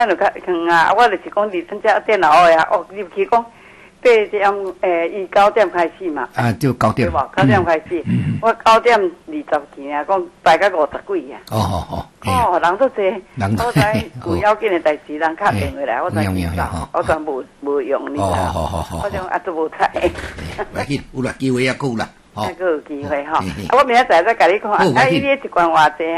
咱就较远啊，我就是讲离咱遮电脑的啊，哦，入去讲8点，伊9点开始嘛。 啊，就9点。 对无？9点开始，我9点20件啊，讲排到50几啊。哦，人都多，我知有要紧的代志，人敲电话来，我才知道，我全无用，你知道？我种也都无睬。 袂紧，有啦，机会也够啦。 还佫有机会吼，我明仔载再甲你看，啊，伊一罐偌济？